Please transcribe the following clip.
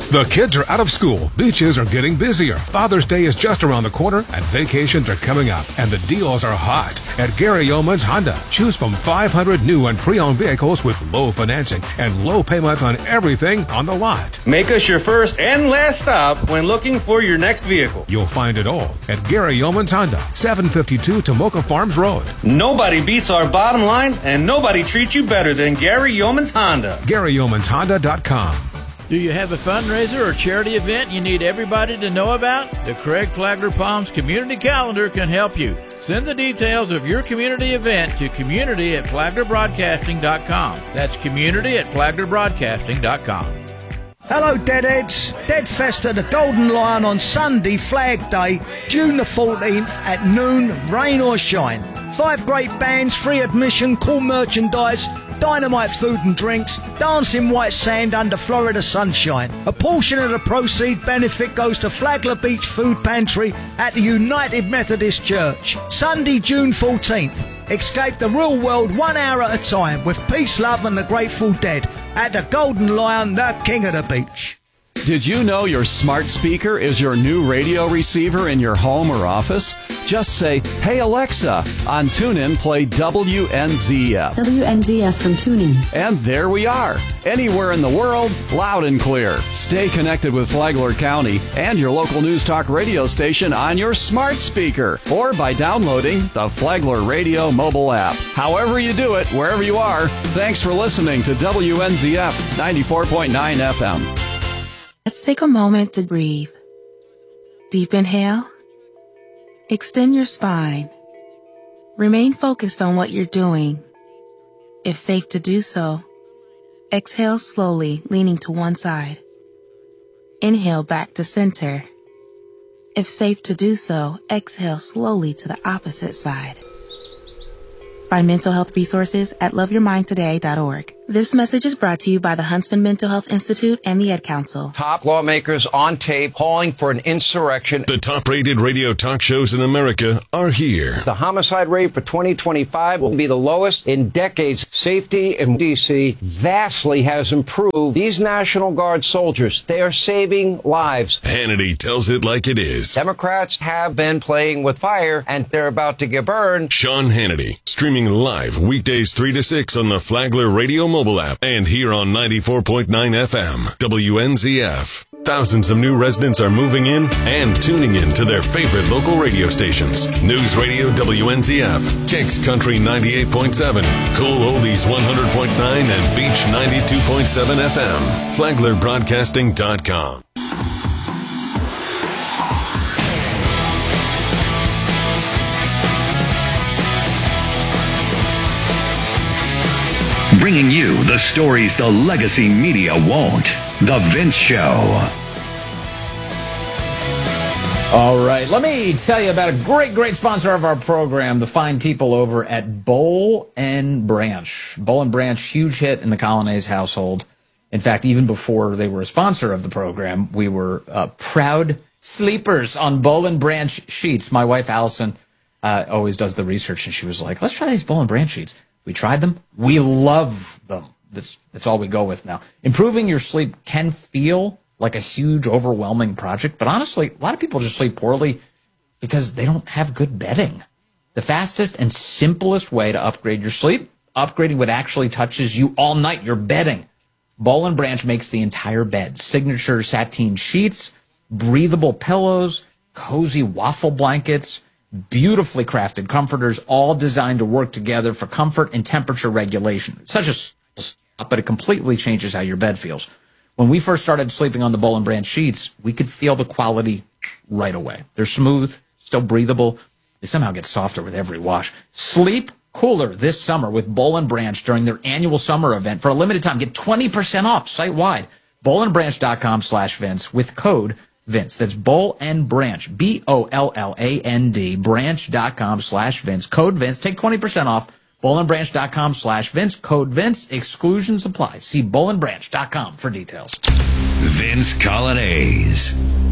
The kids are out of school, beaches are getting busier, Father's Day is just around the corner, and vacations are coming up, and the deals are hot. At Gary Yeoman's Honda, choose from 500 new and pre-owned vehicles with low financing and low payments on everything on the lot. Make us your first and last stop when looking for your next vehicle. You'll find it all at Gary Yeoman's Honda, 752 Tomoka Farms Road. Nobody beats our bottom line, and nobody treats you better than Gary Yeoman's Honda. GaryYeomansHonda.com. Do you have a fundraiser or charity event you need everybody to know about? The Craig Flagler Palms Community Calendar can help you. Send the details of your community event to community@flaglerbroadcasting.com. That's community@flaglerbroadcasting.com. Hello, Deadheads. Deadfest at the Golden Lion on Sunday, Flag Day, June the 14th at noon, rain or shine. 5 great bands, free admission, cool merchandise, dynamite food and drinks, dancing white sand under Florida sunshine. A portion of the proceeds benefit goes to Flagler Beach Food Pantry at the United Methodist Church. Sunday, June 14th. Escape the real world 1 hour at a time with Peace, Love and the Grateful Dead at the Golden Lion, the king of the beach. Did you know your smart speaker is your new radio receiver in your home or office? Just say, "Hey Alexa," on TuneIn, play WNZF. WNZF from TuneIn. And there we are. Anywhere in the world, loud and clear. Stay connected with Flagler County and your local news talk radio station on your smart speaker or by downloading the Flagler Radio mobile app. However you do it, wherever you are, thanks for listening to WNZF 94.9 FM. Let's take a moment to breathe. Deep inhale. Extend your spine. Remain focused on what you're doing. If safe to do so, exhale slowly, leaning to one side. Inhale back to center. If safe to do so, exhale slowly to the opposite side. Find mental health resources at loveyourmindtoday.org. This message is brought to you by the Huntsman Mental Health Institute and the Ad Council. Top lawmakers on tape calling for an insurrection. The top-rated radio talk shows in America are here. The homicide rate for 2025 will be the lowest in decades. Safety in D.C. vastly has improved. These National Guard soldiers, they are saving lives. Hannity tells it like it is. Democrats have been playing with fire, and they're about to get burned. Sean Hannity, streaming live weekdays 3 to 6 on the Flagler Radio mobile app and here on 94.9 FM, WNZF. Thousands of new residents are moving in and tuning in to their favorite local radio stations. News Radio WNZF, Kicks Country 98.7, Cool Oldies 100.9, and Beach 92.7 FM. FlaglerBroadcasting.com. Bringing you the stories the legacy media won't. The Vince Show. All right, let me tell you about a great sponsor of our program, the fine people over at Boll and Branch. Boll and Branch, huge hit in the Colonnese household. In fact, even before they were a sponsor of the program, we were proud sleepers on Boll and Branch sheets. My wife, Allison, always does the research, and she was like, let's try these Boll and Branch sheets. We tried them. We love them. That's all we go with now. Improving your sleep can feel like a huge, overwhelming project, but honestly, a lot of people just sleep poorly because they don't have good bedding. The fastest and simplest way to upgrade your sleep, upgrading what actually touches you all night, your bedding. Boll and Branch makes the entire bed. Signature sateen sheets, breathable pillows, cozy waffle blankets, beautifully crafted comforters, all designed to work together for comfort and temperature regulation. It's such a stuff, but it completely changes how your bed feels. When we first started sleeping on the Boll and Branch sheets, we could feel the quality right away. They're smooth, still breathable. They somehow get softer with every wash. Sleep cooler this summer with Boll and Branch during their annual summer event. For a limited time, get 20% off site-wide. BollandBranch.com/Vince with code Vince. That's Boll and Branch, BOLLAND, branch.com/Vince. Code Vince. Take 20% off. BollandBranch.com/Vince. Code Vince. Exclusions apply. See BollandBranch.com for details. Vince Colonnese.